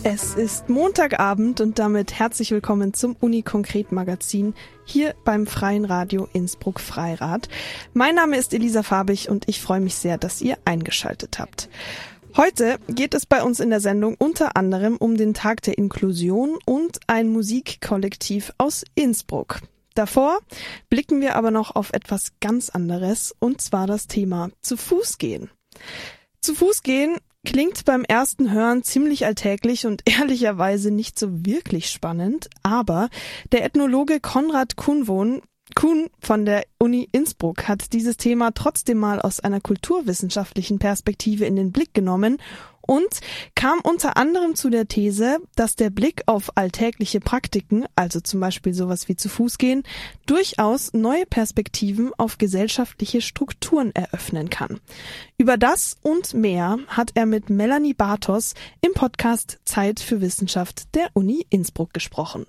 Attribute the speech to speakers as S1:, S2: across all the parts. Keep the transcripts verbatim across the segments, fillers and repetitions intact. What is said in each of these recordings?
S1: Es ist Montagabend und damit herzlich willkommen zum Uni-Konkret-Magazin hier beim Freien Radio Innsbruck Freirad. Mein Name ist Elisa Farbig und ich freue mich sehr, dass ihr eingeschaltet habt. Heute geht es bei uns in der Sendung unter anderem um den Tag der Inklusion und ein Musikkollektiv aus Innsbruck. Davor blicken wir aber noch auf etwas ganz anderes, und zwar das Thema zu Fuß gehen. Zu Fuß gehen klingt beim ersten Hören ziemlich alltäglich und ehrlicherweise nicht so wirklich spannend, aber der Ethnologe Konrad Kuhnwohn Kuhn von der Uni Innsbruck hat dieses Thema trotzdem mal aus einer kulturwissenschaftlichen Perspektive in den Blick genommen und kam unter anderem zu der These, dass der Blick auf alltägliche Praktiken, also zum Beispiel sowas wie zu Fuß gehen, durchaus neue Perspektiven auf gesellschaftliche Strukturen eröffnen kann. Über das und mehr hat er mit Melanie Bartos im Podcast Zeit für Wissenschaft der Uni Innsbruck gesprochen.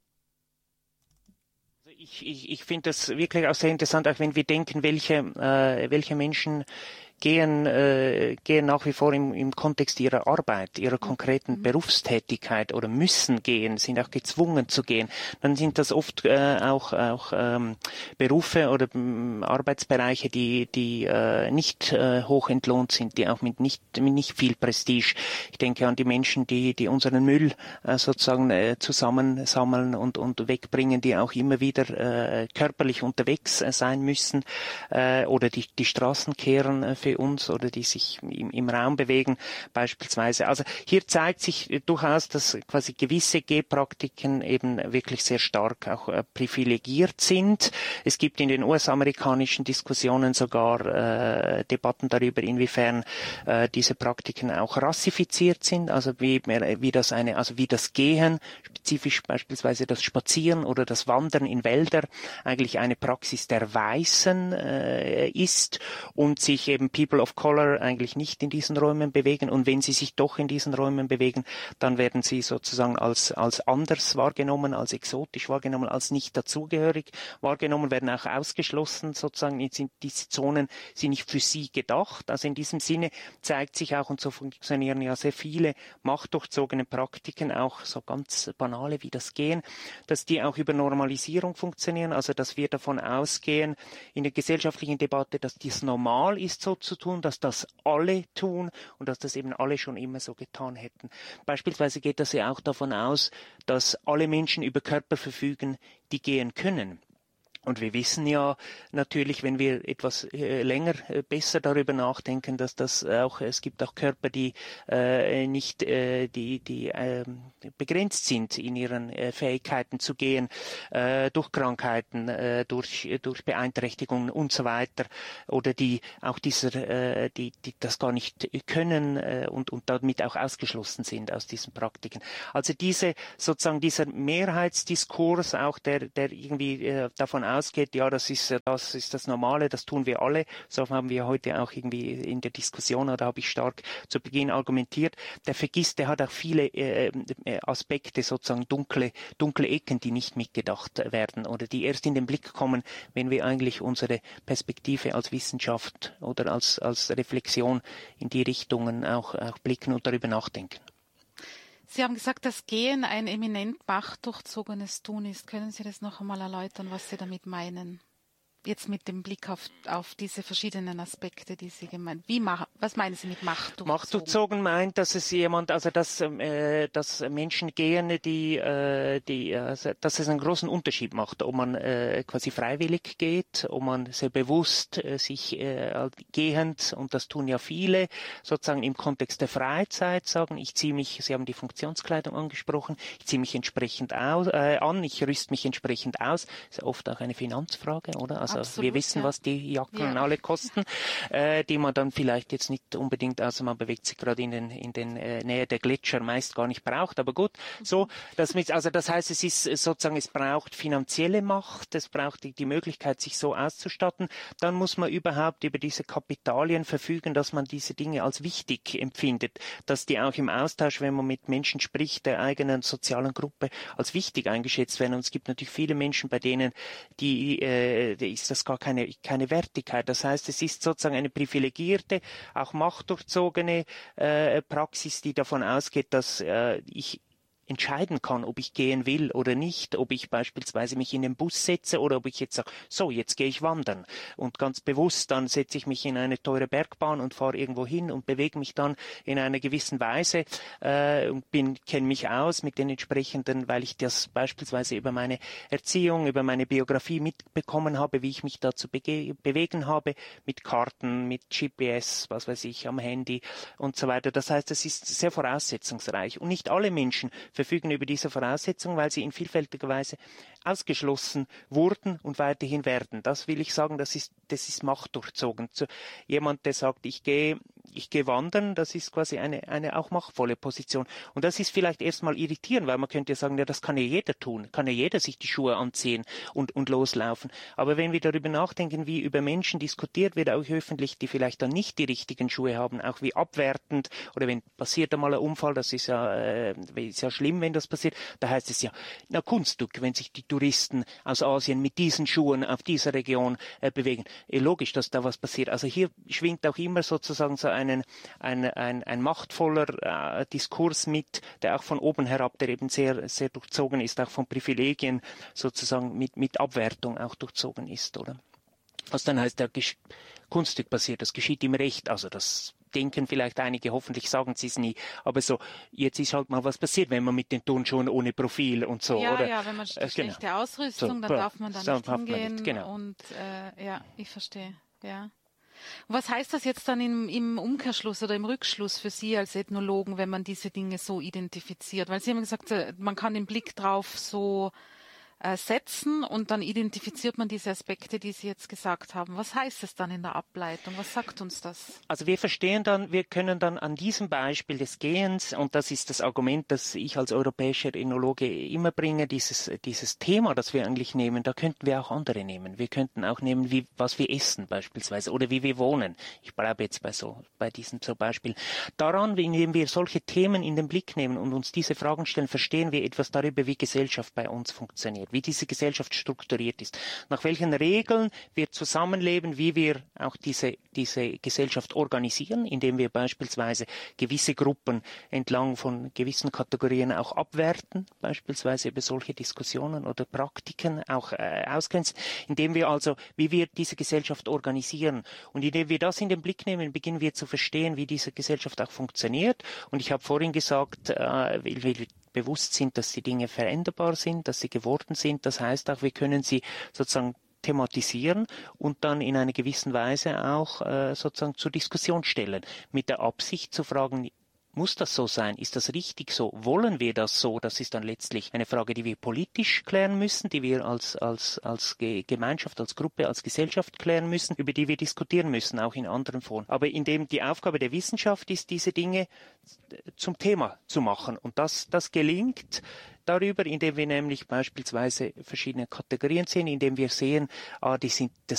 S2: Ich, ich, ich finde das wirklich auch sehr interessant, auch wenn wir denken, welche, äh, welche Menschen gehen, äh, gehen nach wie vor im, im Kontext ihrer Arbeit, ihrer konkreten mhm. Berufstätigkeit oder müssen gehen, sind auch gezwungen zu gehen. Dann sind das oft äh, auch, auch ähm, Berufe oder ähm, Arbeitsbereiche, die, die äh, nicht äh, hoch entlohnt sind, die auch mit nicht, mit nicht viel Prestige. Ich denke an die Menschen, die, die unseren Müll äh, sozusagen äh, zusammensammeln und, und wegbringen, die auch immer wieder äh, körperlich unterwegs äh, sein müssen äh, oder die, die Straßen kehren äh, für uns oder die sich im, im Raum bewegen beispielsweise. Also hier zeigt sich durchaus, dass quasi gewisse Gehpraktiken eben wirklich sehr stark auch äh, privilegiert sind. Es gibt in den U S-amerikanischen Diskussionen sogar äh, Debatten darüber, inwiefern äh, diese Praktiken auch rassifiziert sind, also wie, wie das eine, also wie das Gehen, spezifisch beispielsweise das Spazieren oder das Wandern in Wälder eigentlich eine Praxis der Weißen äh, ist und sich eben People of Color eigentlich nicht in diesen Räumen bewegen, und wenn sie sich doch in diesen Räumen bewegen, dann werden sie sozusagen als als anders wahrgenommen, als exotisch wahrgenommen, als nicht dazugehörig wahrgenommen, werden auch ausgeschlossen sozusagen. Jetzt sind diese Zonen sind nicht für sie gedacht. Also in diesem Sinne zeigt sich auch, und so funktionieren ja sehr viele machtdurchzogene Praktiken, auch so ganz banale wie das Gehen, dass die auch über Normalisierung funktionieren, also dass wir davon ausgehen in der gesellschaftlichen Debatte, dass dies normal ist, so zu tun, dass das alle tun und dass das eben alle schon immer so getan hätten. Beispielsweise geht das ja auch davon aus, dass alle Menschen über Körper verfügen, die gehen können. Und wir wissen ja natürlich, wenn wir etwas äh, länger äh, besser darüber nachdenken, dass das auch, es gibt auch Körper, die äh, nicht, äh, die, die äh, begrenzt sind in ihren äh, Fähigkeiten zu gehen, äh, durch Krankheiten, äh, durch, durch Beeinträchtigungen und so weiter, oder die auch dieser, äh, die, die das gar nicht können äh, und, und damit auch ausgeschlossen sind aus diesen Praktiken. Also diese, sozusagen dieser Mehrheitsdiskurs auch, der, der irgendwie äh, davon ausgeht, ja, das ist das ist das Normale, das tun wir alle. So haben wir heute auch irgendwie in der Diskussion, oder habe ich stark zu Beginn argumentiert. Der vergisst, der hat auch viele äh, Aspekte, sozusagen dunkle, dunkle Ecken, die nicht mitgedacht werden oder die erst in den Blick kommen, wenn wir eigentlich unsere Perspektive als Wissenschaft oder als, als Reflexion in die Richtungen auch, auch blicken und darüber nachdenken.
S3: Sie haben gesagt, dass Gehen ein eminent machtdurchzogenes Tun ist. Können Sie das noch einmal erläutern, was Sie damit meinen? Jetzt mit dem Blick auf, auf diese verschiedenen Aspekte, die Sie gemeint haben. Wie mach, was meinen Sie mit machtdurchzogen?
S2: Machtdurchzogen meint, dass es jemand, also dass, äh, dass Menschen gehen, die, äh, die, also, dass es einen großen Unterschied macht, ob man äh, quasi freiwillig geht, ob man sehr bewusst äh, sich äh, gehend, und das tun ja viele, sozusagen im Kontext der Freizeit sagen, ich ziehe mich, Sie haben die Funktionskleidung angesprochen, ich ziehe mich entsprechend aus, äh, an, ich rüste mich entsprechend aus. Das ist ja oft auch eine Finanzfrage, oder? Also Also wir wissen, ja. was die Jacken ja. alle kosten, äh, die man dann vielleicht jetzt nicht unbedingt, also man bewegt sich gerade in den in den äh, Nähe der Gletscher meist gar nicht braucht, aber gut, mhm. so, das mit, also das heißt, es ist sozusagen, es braucht finanzielle Macht, es braucht die, die Möglichkeit, sich so auszustatten, dann muss man überhaupt über diese Kapitalien verfügen, dass man diese Dinge als wichtig empfindet, dass die auch im Austausch, wenn man mit Menschen spricht, der eigenen sozialen Gruppe, als wichtig eingeschätzt werden. Und es gibt natürlich viele Menschen, bei denen die, äh, die ist das gar keine, keine Wertigkeit. Das heißt, es ist sozusagen eine privilegierte, auch machtdurchzogene äh, Praxis, die davon ausgeht, dass äh, ich entscheiden kann, ob ich gehen will oder nicht, ob ich beispielsweise mich in den Bus setze oder ob ich jetzt sage, so, jetzt gehe ich wandern. Und ganz bewusst, dann setze ich mich in eine teure Bergbahn und fahre irgendwo hin und bewege mich dann in einer gewissen Weise äh, und bin kenne mich aus mit den entsprechenden, weil ich das beispielsweise über meine Erziehung, über meine Biografie mitbekommen habe, wie ich mich da zu bege- bewegen habe, mit Karten, mit G P S, was weiß ich, am Handy und so weiter. Das heißt, es ist sehr voraussetzungsreich. Und nicht alle Menschen verfügen über diese Voraussetzungen, weil sie in vielfältiger Weise ausgeschlossen wurden und weiterhin werden. Das will ich sagen, das ist, das ist machtdurchzogen. Zu jemand, der sagt, ich gehe, ich gehe wandern, das ist quasi eine, eine auch machtvolle Position. Und das ist vielleicht erstmal irritierend, weil man könnte ja sagen, ja, das kann ja jeder tun, kann ja jeder sich die Schuhe anziehen und, und loslaufen. Aber wenn wir darüber nachdenken, wie über Menschen diskutiert wird, auch öffentlich, die vielleicht dann nicht die richtigen Schuhe haben, auch wie abwertend, oder wenn passiert einmal ein Unfall, das ist ja, äh, ist ja schlimm, wenn das passiert, da heißt es ja, na Kunststück, wenn sich die Touristen aus Asien mit diesen Schuhen auf dieser Region äh, bewegen. Eh, logisch, dass da was passiert. Also hier schwingt auch immer sozusagen so einen, ein, ein, ein machtvoller äh, Diskurs mit, der auch von oben herab, der eben sehr, sehr durchzogen ist, auch von Privilegien sozusagen mit, mit Abwertung auch durchzogen ist, oder? Was dann heißt, der Gesch- Kunststück passiert, das geschieht im Recht, also das denken vielleicht einige, hoffentlich sagen sie es nie, aber so, jetzt ist halt mal was passiert, wenn man mit den Turnschuhen ohne Profil und so,
S3: ja,
S2: oder?
S3: Ja, wenn man
S2: äh,
S3: schlechte
S2: genau.
S3: Ausrüstung,
S2: so,
S3: dann darf man da
S2: so
S3: nicht hingehen.
S2: Nicht, genau.
S3: Und äh, ja, ich verstehe, ja. Und was heißt das jetzt dann im, im Umkehrschluss oder im Rückschluss für Sie als Ethnologen, wenn man diese Dinge so identifiziert? Weil Sie haben gesagt, man kann den Blick drauf so setzen und dann identifiziert man diese Aspekte, die Sie jetzt gesagt haben. Was heißt es dann in der Ableitung? Was sagt uns das?
S2: Also wir verstehen dann, wir können dann an diesem Beispiel des Gehens, und das ist das Argument, das ich als europäischer Ethnologe immer bringe, dieses, dieses Thema, das wir eigentlich nehmen, da könnten wir auch andere nehmen. Wir könnten auch nehmen, wie, was wir essen beispielsweise oder wie wir wohnen. Ich bleibe jetzt bei so, bei diesen so Beispielen. Daran, indem wir solche Themen in den Blick nehmen und uns diese Fragen stellen, verstehen wir etwas darüber, wie Gesellschaft bei uns funktioniert, wie diese Gesellschaft strukturiert ist, nach welchen Regeln wir zusammenleben, wie wir auch diese, diese Gesellschaft organisieren, indem wir beispielsweise gewisse Gruppen entlang von gewissen Kategorien auch abwerten, beispielsweise über solche Diskussionen oder Praktiken auch äh, ausgrenzen, indem wir also, wie wir diese Gesellschaft organisieren. Und indem wir das in den Blick nehmen, beginnen wir zu verstehen, wie diese Gesellschaft auch funktioniert. Und ich habe vorhin gesagt, äh, weil wir bewusst sind, dass die Dinge veränderbar sind, dass sie geworden sind. Das heißt auch, wir können sie sozusagen thematisieren und dann in einer gewissen Weise auch äh, sozusagen zur Diskussion stellen, mit der Absicht zu fragen, muss das so sein? Ist das richtig so? Wollen wir das so? Das ist dann letztlich eine Frage, die wir politisch klären müssen, die wir als, als, als Gemeinschaft, als Gruppe, als Gesellschaft klären müssen, über die wir diskutieren müssen, auch in anderen Formen. Aber indem die Aufgabe der Wissenschaft ist, diese Dinge zum Thema zu machen. Und das, das gelingt darüber, indem wir nämlich beispielsweise verschiedene Kategorien sehen, indem wir sehen, ah, die sind, das